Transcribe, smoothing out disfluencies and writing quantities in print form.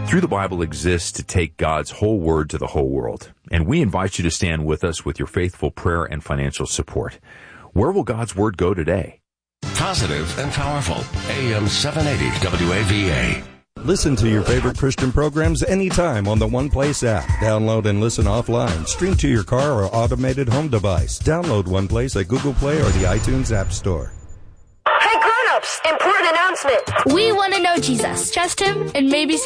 Through the Bible exists to take God's whole word to the whole world, and we invite you to stand with us with your faithful prayer and financial support. Where will God's word go today? Positive and powerful. AM 780 WAVA. Listen to your favorite Christian programs anytime on the One Place app. Download and listen offline. Stream to your car or automated home device. Download One Place at Google Play or the iTunes App Store. Hey grown-ups, important announcement. We want to know Jesus. Trust him and maybe